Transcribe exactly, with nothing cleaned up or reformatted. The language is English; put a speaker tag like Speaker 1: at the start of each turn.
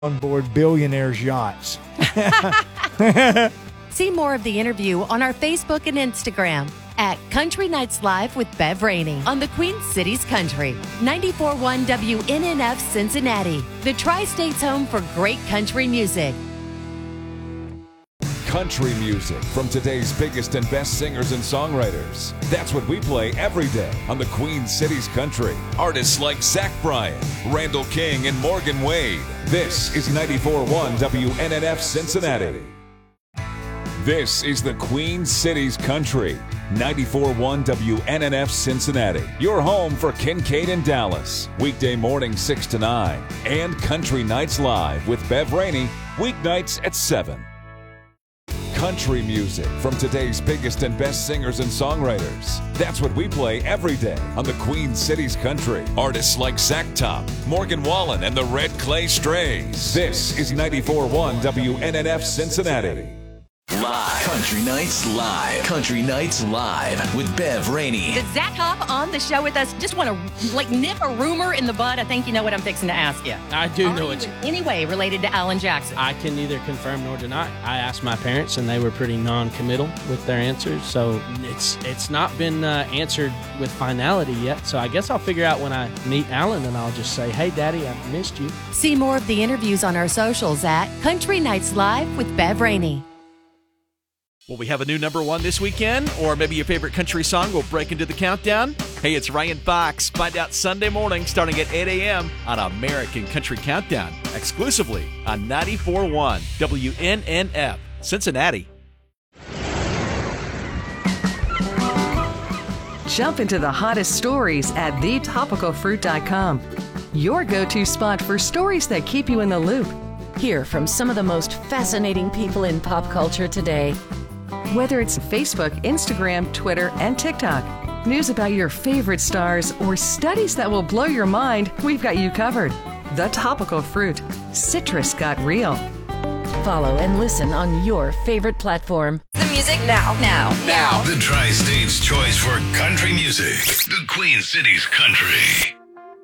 Speaker 1: on board billionaires' yachts.
Speaker 2: See more of the interview on our Facebook and Instagram at Country Nights Live with Bev Rainey on the Queen Cities Country. ninety-four point one W N N F Cincinnati, the Tri-State's home for great country music.
Speaker 3: Country music from today's biggest and best singers and songwriters. That's what we play every day on the Queen Cities Country. Artists like Zach Bryan, Randall King, and Morgan Wade. This is ninety-four point one W N N F Cincinnati. This is the Queen Cities Country. ninety-four point one W N N F Cincinnati. Your home for Kincaid and Dallas. Weekday morning six to nine. And Country Nights Live with Bev Rainey. Weeknights at seven. Country music from today's biggest and best singers and songwriters. That's what we play every day on the Queen Cities Country. Artists like Zach Top, Morgan Wallen, and the Red Clay Strays. This is ninety-four point one W N N F Cincinnati.
Speaker 4: Live. Country Nights Live. Country Nights Live with Bev Rainey.
Speaker 5: Did Zach hop on the show with us? Just want to like nip a rumor in the bud. I think you know what I'm fixing to ask you.
Speaker 6: I do
Speaker 5: Are
Speaker 6: know
Speaker 5: you
Speaker 6: it's
Speaker 5: in any way related to Alan Jackson?
Speaker 6: I can neither confirm nor deny. I asked my parents, and they were pretty non-committal with their answers. So it's it's not been uh, answered with finality yet. So I guess I'll figure out when I meet Alan, and I'll just say, "Hey, Daddy, I missed you."
Speaker 2: See more of the interviews on our socials at Country Nights Live with Bev Rainey.
Speaker 7: Will we have a new number one this weekend? Or maybe your favorite country song will break into the countdown? Hey, it's Ryan Fox. Find out Sunday morning starting at eight a.m. on American Country Countdown, exclusively on ninety-four point one W N N F, Cincinnati.
Speaker 8: Jump into the hottest stories at the topical fruit dot com. Your go-to spot for stories that keep you in the loop.
Speaker 2: Hear from some of the most fascinating people in pop culture today.
Speaker 8: Whether it's Facebook, Instagram, Twitter, and TikTok, news about your favorite stars, or studies that will blow your mind, we've got you covered. The Topical Fruit. Citrus got real.
Speaker 2: Follow and listen on your favorite platform.
Speaker 9: The music now, now, now.
Speaker 10: The Tri-State's choice for country music. The Queen Cities Country.